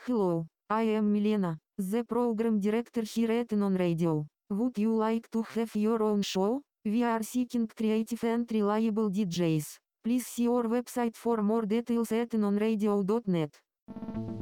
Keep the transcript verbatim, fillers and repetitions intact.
Hello, I am Milena, the program director here at Non Radio. Would you like to have your own show? We are seeking creative and reliable D Js. Please see our website for more details at nonradio dot net.